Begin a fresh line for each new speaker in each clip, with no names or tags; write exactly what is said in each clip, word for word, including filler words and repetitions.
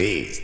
Beast.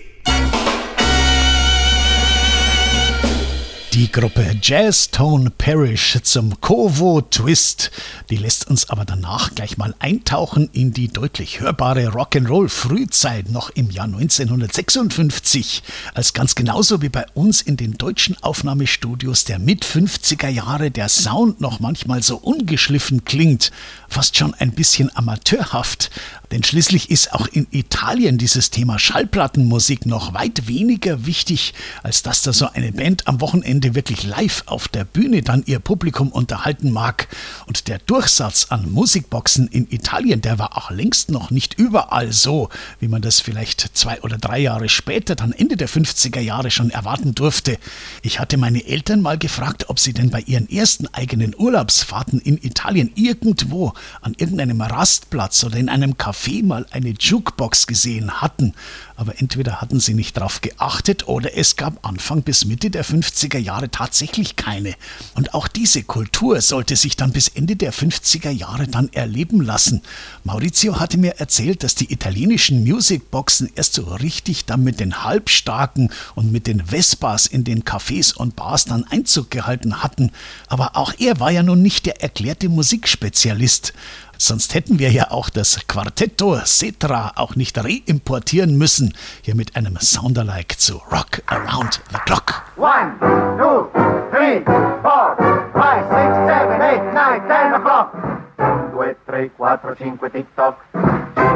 Die Gruppe Jazz Tone Parish zum Kovo Twist. Die lässt uns aber danach gleich mal eintauchen in die deutlich hörbare Rock'n'Roll-Frühzeit noch im Jahr neunzehnhundertsechsundfünfzig, als ganz genauso wie bei uns in den deutschen Aufnahmestudios der Mit-fünfziger Jahre der Sound noch manchmal so ungeschliffen klingt, fast schon ein bisschen amateurhaft. Denn schließlich ist auch in Italien dieses Thema Schallplattenmusik noch weit weniger wichtig, als dass da so eine Band am Wochenende wirklich live auf der Bühne dann ihr Publikum unterhalten mag. Und der Durchsatz an Musikboxen in Italien, der war auch längst noch nicht überall so, wie man das vielleicht zwei oder drei Jahre später, dann Ende der fünfziger Jahre schon erwarten durfte. Ich hatte meine Eltern mal gefragt, ob sie denn bei ihren ersten eigenen Urlaubsfahrten in Italien irgendwo an irgendeinem Rastplatz oder in einem Café mal eine Jukebox gesehen hatten, aber entweder hatten sie nicht drauf geachtet oder es gab Anfang bis Mitte der fünfziger Jahre tatsächlich keine. Und auch diese Kultur sollte sich dann bis Ende der fünfziger Jahre dann erleben lassen. Maurizio hatte mir erzählt, dass die italienischen Musicboxen erst so richtig dann mit den Halbstarken und mit den Vespas in den Cafés und Bars dann Einzug gehalten hatten. Aber auch er war ja nun nicht der erklärte Musikspezialist. Sonst hätten wir ja auch das Quartetto Cetra auch nicht reimportieren müssen, hier mit einem Soundalike zu Rock Around the Clock.
One, two, three, four, five, six, seven, eight, nine, ten o'clock. Due, tre, quattro, cinque, tic-toc.